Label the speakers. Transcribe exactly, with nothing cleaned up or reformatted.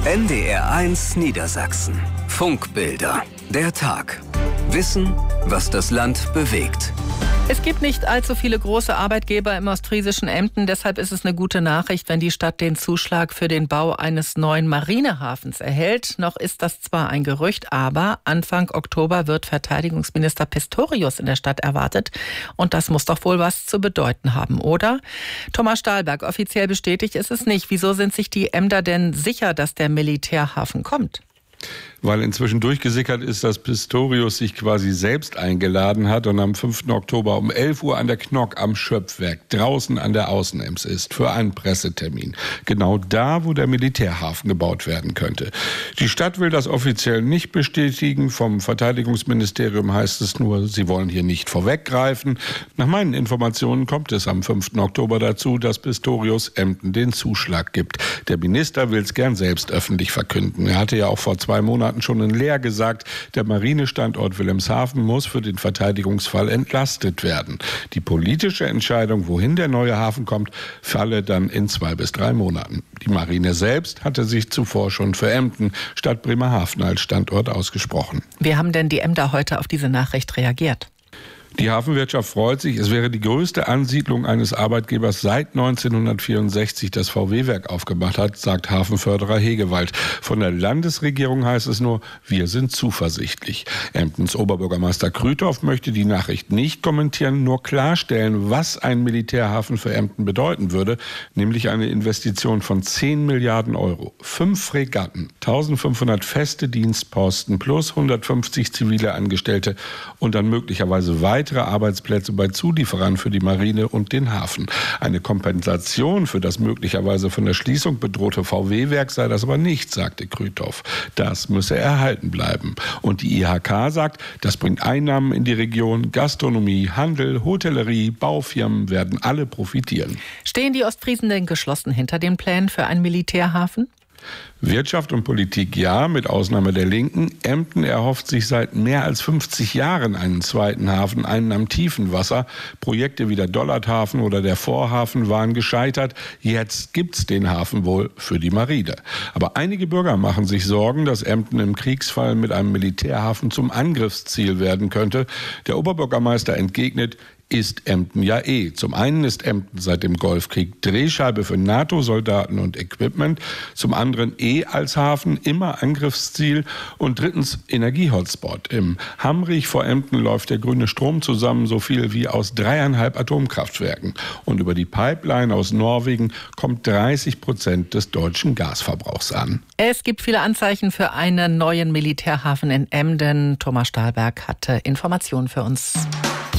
Speaker 1: N D R eins Niedersachsen. Funkbilder. Der Tag. Wissen, was das Land bewegt.
Speaker 2: Es gibt nicht allzu viele große Arbeitgeber im ostfriesischen Emden. Deshalb ist es eine gute Nachricht, wenn die Stadt den Zuschlag für den Bau eines neuen Marinehafens erhält. Noch ist das zwar ein Gerücht, aber Anfang Oktober wird Verteidigungsminister Pistorius in der Stadt erwartet. Und das muss doch wohl was zu bedeuten haben, oder? Thomas Stahlberg, offiziell bestätigt ist es nicht. Wieso sind sich die Emder denn sicher, dass der Militärhafen kommt?
Speaker 3: Weil inzwischen durchgesickert ist, dass Pistorius sich quasi selbst eingeladen hat und am fünften Oktober um elf Uhr an der Knock am Schöpfwerk draußen an der Außenems ist für einen Pressetermin. Genau da, wo der Militärhafen gebaut werden könnte. Die Stadt will das offiziell nicht bestätigen. Vom Verteidigungsministerium heißt es nur, sie wollen hier nicht vorweggreifen. Nach meinen Informationen kommt es am fünften Oktober dazu, dass Pistorius Emden den Zuschlag gibt. Der Minister will es gern selbst öffentlich verkünden. Er hatte ja auch vor zwei Monaten schon in Leer gesagt, der Marinestandort Wilhelmshaven muss für den Verteidigungsfall entlastet werden. Die politische Entscheidung, wohin der neue Hafen kommt, falle dann in zwei bis drei Monaten. Die Marine selbst hatte sich zuvor schon für Emden statt Bremerhaven als Standort ausgesprochen.
Speaker 2: Wie haben denn die Emder heute auf diese Nachricht reagiert?
Speaker 3: Die Hafenwirtschaft freut sich. Es wäre die größte Ansiedlung eines Arbeitgebers seit neunzehnhundertvierundsechzig, das V W-Werk aufgemacht hat, sagt Hafenförderer Hegewald. Von der Landesregierung heißt es nur, wir sind zuversichtlich. Emdens Oberbürgermeister Krüthoff möchte die Nachricht nicht kommentieren, nur klarstellen, was ein Militärhafen für Emden bedeuten würde, nämlich eine Investition von zehn Milliarden Euro. Fünf Fregatten, eintausendfünfhundert feste Dienstposten plus hundertfünfzig zivile Angestellte und dann möglicherweise weitere weitere Arbeitsplätze bei Zulieferern für die Marine und den Hafen. Eine Kompensation für das möglicherweise von der Schließung bedrohte V W-Werk sei das aber nicht, sagte Krüthoff. Das müsse erhalten bleiben. Und die I H K sagt, das bringt Einnahmen in die Region. Gastronomie, Handel, Hotellerie, Baufirmen werden alle profitieren.
Speaker 2: Stehen die Ostfriesen denn geschlossen hinter den Plänen für einen Militärhafen?
Speaker 3: Wirtschaft und Politik ja, mit Ausnahme der Linken. Emden erhofft sich seit mehr als fünfzig Jahren einen zweiten Hafen, einen am tiefen Wasser. Projekte wie der Dollardhafen oder der Vorhafen waren gescheitert. Jetzt gibt's den Hafen wohl für die Marine. Aber einige Bürger machen sich Sorgen, dass Emden im Kriegsfall mit einem Militärhafen zum Angriffsziel werden könnte. Der Oberbürgermeister entgegnet, ist Emden ja eh. Zum einen ist Emden seit dem Golfkrieg Drehscheibe für NATO-Soldaten und Equipment, zum anderen eh als Hafen immer Angriffsziel und drittens Energie-Hotspot. Im Hamrich vor Emden läuft der grüne Strom zusammen, so viel wie aus dreieinhalb Atomkraftwerken. Und über die Pipeline aus Norwegen kommt dreißig Prozent des deutschen Gasverbrauchs an.
Speaker 2: Es gibt viele Anzeichen für einen neuen Militärhafen in Emden. Thomas Stahlberg hatte Informationen für uns.